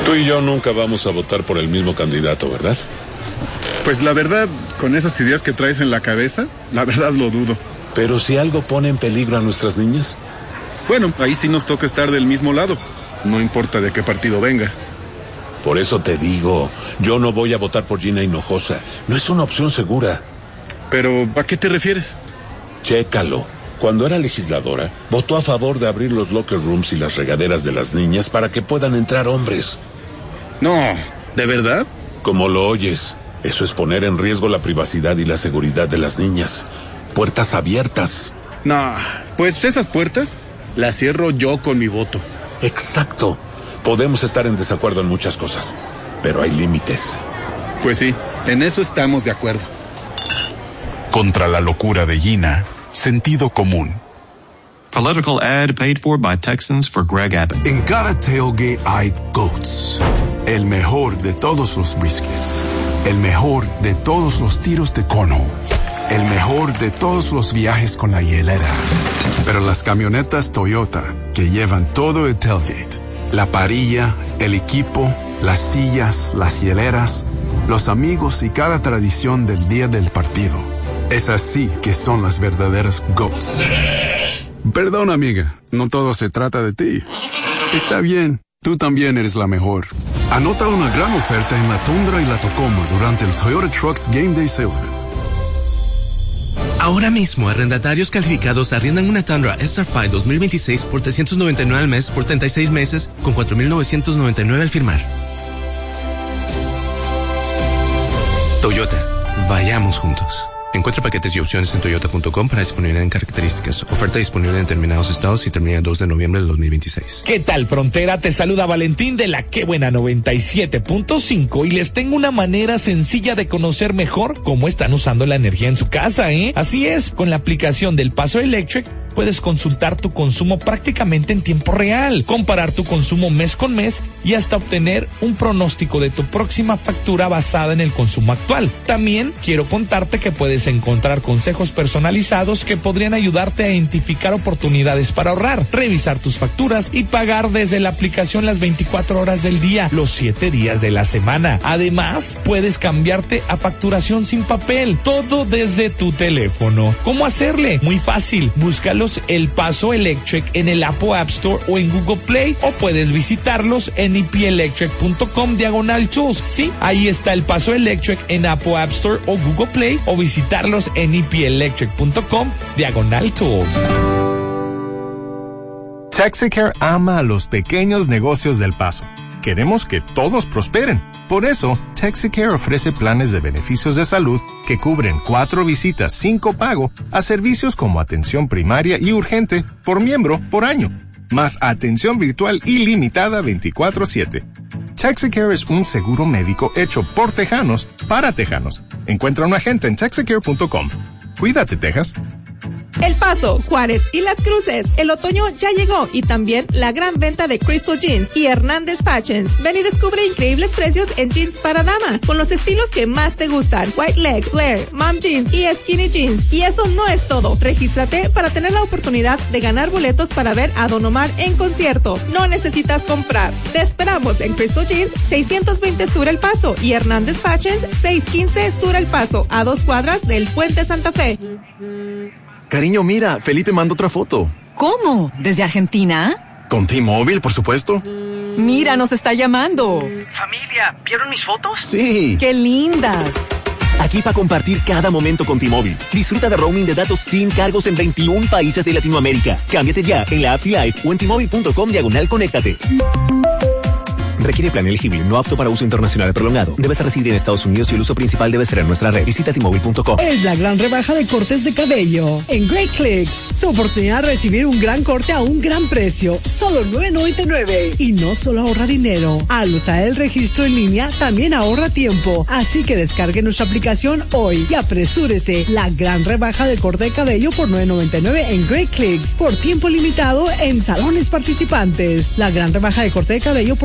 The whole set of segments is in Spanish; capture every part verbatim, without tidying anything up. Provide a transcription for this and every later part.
Tú y yo nunca vamos a votar por el mismo candidato, ¿verdad? Pues la verdad, con esas ideas que traes en la cabeza, la verdad lo dudo. Pero si algo pone en peligro a nuestras niñas. Bueno, ahí sí nos toca estar del mismo lado. No importa de qué partido venga. Por eso te digo, yo no voy a votar por Gina Hinojosa. No es una opción segura. Pero, ¿a qué te refieres? Chécalo. Cuando era legisladora, votó a favor de abrir los locker rooms y las regaderas de las niñas para que puedan entrar hombres. No, ¿de verdad? Como lo oyes, eso es poner en riesgo la privacidad y la seguridad de las niñas. Puertas abiertas. No, pues esas puertas las cierro yo con mi voto. Exacto. Podemos estar en desacuerdo en muchas cosas, pero hay límites. Pues sí, en eso estamos de acuerdo. Contra la locura de Gina, sentido común. Political ad paid for by Texans for Greg Abbott. En cada tailgate hay GOATs, el mejor de todos los briskets, el mejor de todos los tiros de cornhole, el mejor de todos los viajes con la hielera. Pero las camionetas Toyota, que llevan todo el tailgate, la parrilla, el equipo, las sillas, las hieleras, los amigos y cada tradición del día del partido. Esas sí que son las verdaderas GOATs. Perdón, amiga, no todo se trata de ti. Está bien, tú también eres la mejor. Anota una gran oferta en la Tundra y la Tacoma durante el Toyota Trucks Game Day Sales Event. Ahora mismo, arrendatarios calificados arriendan una Tundra S R cinco dos mil veintiséis por trescientos noventa y nueve al mes por treinta y seis meses con cuatro mil novecientos noventa y nueve al firmar. Toyota, vayamos juntos. Encuentra paquetes y opciones en toyota punto com para disponibilidad en características. Oferta disponible en determinados estados y termina el dos de noviembre del dos mil veintiséis. ¿Qué tal, frontera? Te saluda Valentín de la Qué Buena noventa y siete punto cinco y les tengo una manera sencilla de conocer mejor cómo están usando la energía en su casa, ¿eh? Así es, con la aplicación del Paso Electric puedes consultar tu consumo prácticamente en tiempo real, comparar tu consumo mes con mes y hasta obtener un pronóstico de tu próxima factura basada en el consumo actual. También quiero contarte que puedes encontrar consejos personalizados que podrían ayudarte a identificar oportunidades para ahorrar, revisar tus facturas y pagar desde la aplicación las veinticuatro horas del día, los siete días de la semana. Además, puedes cambiarte a facturación sin papel, todo desde tu teléfono. ¿Cómo hacerle? Muy fácil, búscalos El Paso Electric en el Apple App Store o en Google Play, o puedes visitarlos en e p electric punto com diagonal tools. Sí, ahí está El Paso Electric en Apple App Store o Google Play, o visitarlos en e p electric punto com diagonal tools. Texicare ama a los pequeños negocios del Paso. Queremos que todos prosperen. Por eso, Texicare ofrece planes de beneficios de salud que cubren cuatro visitas sin copago a servicios como atención primaria y urgente por miembro por año, más atención virtual ilimitada veinticuatro siete. Texicare es un seguro médico hecho por tejanos para tejanos. Encuentra un agente en texicare punto com. Cuídate, Texas. El Paso, Juárez y Las Cruces. El otoño ya llegó y también la gran venta de Crystal Jeans y Hernández Fashions. Ven y descubre increíbles precios en jeans para dama, con los estilos que más te gustan: White Leg, Flare, Mom Jeans y Skinny Jeans. Y eso no es todo. Regístrate para tener la oportunidad de ganar boletos para ver a Don Omar en concierto. No necesitas comprar. Te esperamos en Crystal Jeans, seiscientos veinte Sur El Paso, y Hernández Fashions, seiscientos quince Sur El Paso, a dos cuadras del Puente Santa Fe. Cariño, mira, Felipe mandó otra foto. ¿Cómo? ¿Desde Argentina? Con T-Mobile, por supuesto. Mira, nos está llamando. Familia, ¿vieron mis fotos? Sí. ¡Qué lindas! Aquí para compartir cada momento con T-Mobile. Disfruta de roaming de datos sin cargos en veintiún países de Latinoamérica. Cámbiate ya en la app T-Life o en T-Mobile punto com diagonal conéctate. Requiere plan elegible, no apto para uso internacional prolongado. Debes residir en Estados Unidos y el uso principal debe ser en nuestra red. Visita T Mobile punto com. Es la gran rebaja de cortes de cabello en Great Clips. Su oportunidad de recibir un gran corte a un gran precio. Solo nueve noventa y nueve. Y no solo ahorra dinero. Al usar el registro en línea, también ahorra tiempo. Así que descargue nuestra aplicación hoy y apresúrese. La gran rebaja de corte de cabello por nueve noventa y nueve en Great Clips. Por tiempo limitado en salones participantes. La gran rebaja de corte de cabello por nueve noventa y nueve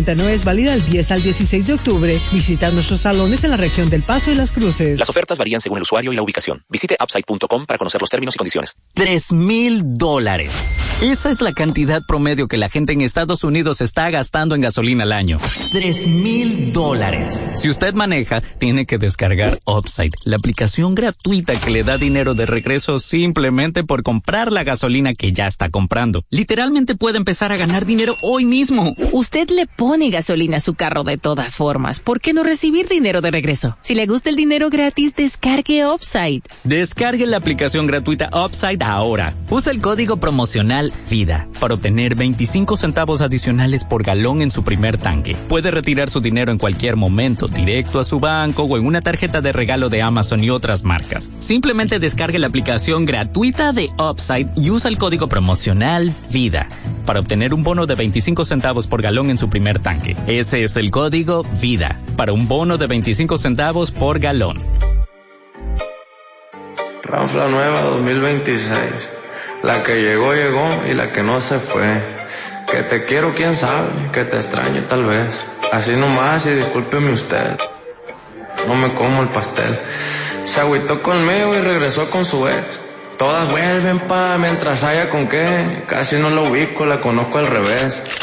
ochenta y nueve es válida del diez al dieciséis de octubre. Visita nuestros salones en la región del Paso y Las Cruces. Las ofertas varían según el usuario y la ubicación. Visite upside punto com para conocer los términos y condiciones. Tres mil dólares. Esa es la cantidad promedio que la gente en Estados Unidos está gastando en gasolina al año. Tres mil dólares. Si usted maneja, tiene que descargar Upside, la aplicación gratuita que le da dinero de regreso simplemente por comprar la gasolina que ya está comprando. Literalmente puede empezar a ganar dinero hoy mismo. Usted le pone gasolina a su carro de todas formas. ¿Por qué no recibir dinero de regreso? Si le gusta el dinero gratis, descargue Upside. Descargue la aplicación gratuita Upside ahora. Usa el código promocional VIDA para obtener veinticinco centavos adicionales por galón en su primer tanque. Puede retirar su dinero en cualquier momento, directo a su banco o en una tarjeta de regalo de Amazon y otras marcas. Simplemente descargue la aplicación gratuita de Upside y usa el código promocional VIDA para obtener un bono de veinticinco centavos por galón en su primer tanque. Ese es el código VIDA para un bono de veinticinco centavos por galón. Ranfla nueva dos mil veintiséis. La que llegó, llegó y la que no se fue. Que te quiero, quién sabe, que te extraño tal vez. Así nomás y discúlpeme usted. No me como el pastel. Se agüitó conmigo y regresó con su ex. Todas vuelven pa' mientras haya con qué. Casi no la ubico, la conozco al revés.